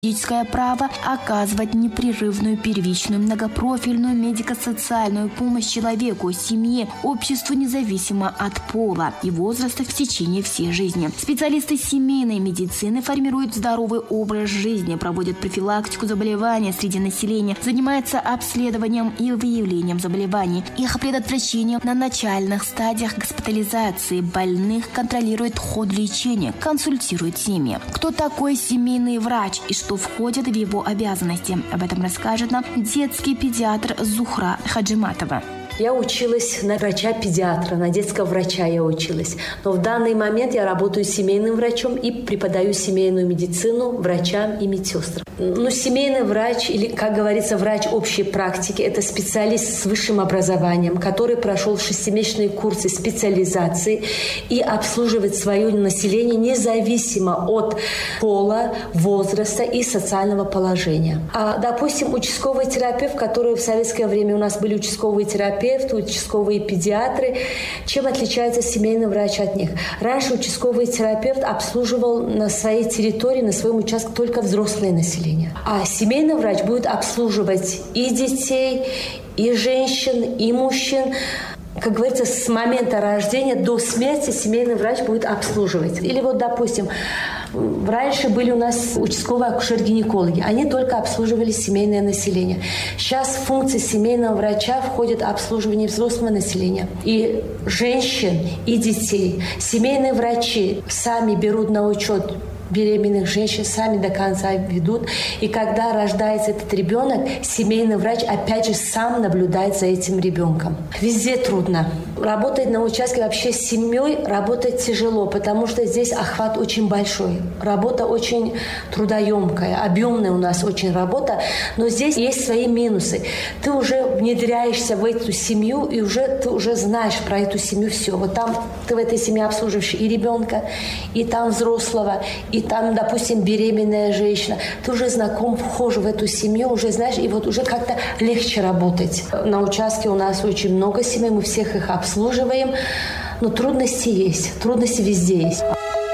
юридическое право оказывать непрерывную первичную многопрофильную медико-социальную помощь человеку, семье, обществу независимо от пола и возраста в течение всей жизни. Специалисты семейной медицины формируют здоровый образ жизни, проводят профилактику заболеваний среди населения, занимаются обследованием и выявлением заболеваний, их предотвращением на начальных стадиях госпитализации больных, контролирует ход лечения, консультирует семьи. Кто такой семейный врач и что входит в его обязанности? Об этом расскажет нам детский педиатр Зухра Хаджиматова. Я училась на врача-педиатра, на детского врача я училась. Но в данный момент я работаю семейным врачом и преподаю семейную медицину врачам и медсестрам. Семейный врач, или, как говорится, врач общей практики, это специалист с высшим образованием, который прошел 6-месячные курсы специализации и обслуживает свое население независимо от пола, возраста и социального положения. Допустим, участковый терапевт, который в советское время у нас были участковые терапевты, участковые педиатры. Чем отличается семейный врач от них? Раньше участковый терапевт обслуживал на своей территории, на своем участке только взрослое население. А семейный врач будет обслуживать и детей, и женщин, и мужчин. Как говорится, с момента рождения до смерти семейный врач будет обслуживать. Или допустим, раньше были у нас участковые акушер-гинекологи. Они только обслуживали семейное население. Сейчас в функции семейного врача входит обслуживание взрослого населения. И женщин, и детей. Семейные врачи сами берут на учет беременных женщин, сами до конца ведут. И когда рождается этот ребенок, семейный врач опять же сам наблюдает за этим ребенком. Везде трудно. Работать на участке вообще с семьей работать тяжело, потому что здесь охват очень большой. Работа очень трудоемкая, объемная у нас очень работа, но здесь есть свои минусы. Ты уже внедряешься в эту семью, и ты уже знаешь про эту семью все. Там ты в этой семье обслуживаешь и ребенка, и там взрослого, и там, допустим, беременная женщина. Ты уже знаком, вхож в эту семью, уже знаешь, и уже как-то легче работать. На участке у нас очень много семей, мы всех их обслуживаем, но трудности есть, трудности везде есть.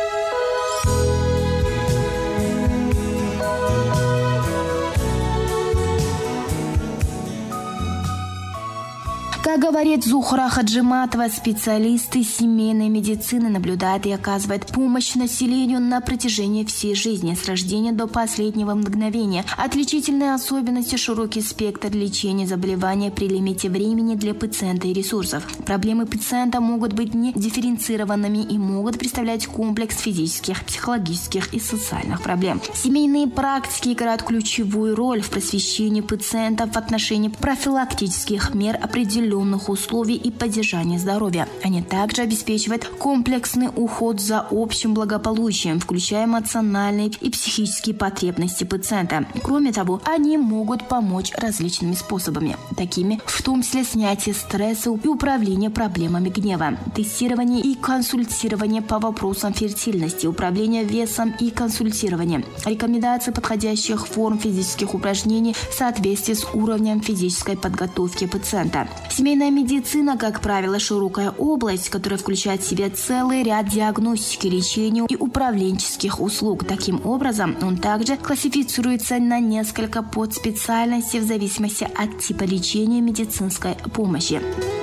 Как говорит Зухра Хаджиматова, специалисты семейной медицины наблюдают и оказывают помощь населению на протяжении всей жизни, с рождения до последнего мгновения. Отличительные особенности – широкий спектр лечения заболевания при лимите времени для пациента и ресурсов. Проблемы пациента могут быть не дифференцированными и могут представлять комплекс физических, психологических и социальных проблем. Семейные практики играют ключевую роль в просвещении пациентов в отношении профилактических мер определенных условий и поддержания здоровья. Они также обеспечивают комплексный уход за общим благополучием, включая эмоциональные и психические потребности пациента. Кроме того, они могут помочь различными способами, такими в том числе снятие стресса и управление проблемами гнева, тестирование и консультирование по вопросам фертильности, управление весом и консультирование, рекомендации подходящих форм физических упражнений в соответствии с уровнем физической подготовки пациента. Семейная медицина, как правило, широкая область, которая включает в себя целый ряд диагностики, лечения и управленческих услуг. Таким образом, он также классифицируется на несколько подспециальностей в зависимости от типа лечения медицинской помощи.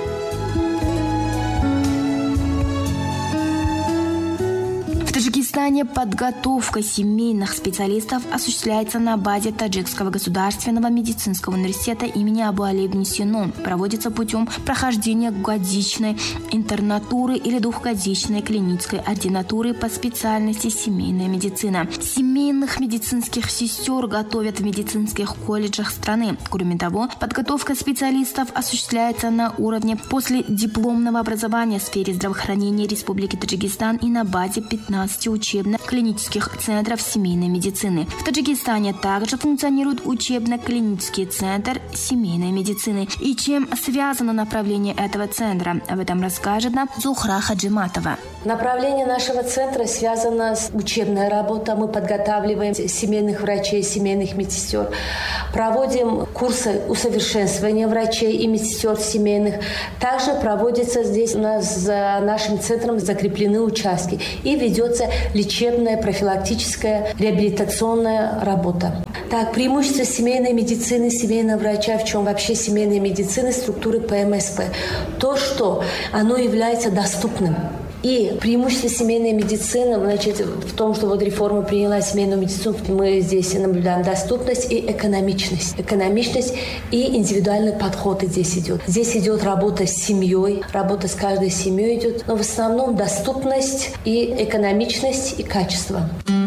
В Таджикистане подготовка семейных специалистов осуществляется на базе Таджикского государственного медицинского университета имени Абу Али ибн Сина. Проводится путем прохождения годичной интернатуры или двухгодичной клинической ординатуры по специальности семейная медицина. Семейных медицинских сестер готовят в медицинских колледжах страны. Кроме того, подготовка специалистов осуществляется на уровне последипломного образования в сфере здравоохранения Республики Таджикистан и на базе 15 учебно-клинических центров семейной медицины. В Таджикистане также функционирует учебно-клинический центр семейной медицины. И чем связано направление этого центра? Об этом расскажет нам Зухра Хаджиматова. Направление нашего центра связано с учебной работой. Мы подготавливаем семейных врачей, семейных медсестер. Проводим курсы усовершенствования врачей и медсестер семейных. Также проводится здесь у нас за нашим центром закреплены участки. И ведется лечебная, профилактическая, реабилитационная работа. Так, преимущество семейной медицины, семейного врача, в чем вообще семейной медицины, структуры ПМСП. То, что оно является доступным. И преимущество семейной медицины, значит, в том, что вот реформа приняла семейную медицину, мы здесь наблюдаем доступность и экономичность. Экономичность и индивидуальный подход здесь идет. Здесь идет работа с семьей, работа с каждой семьей идет, но в основном доступность и экономичность и качество.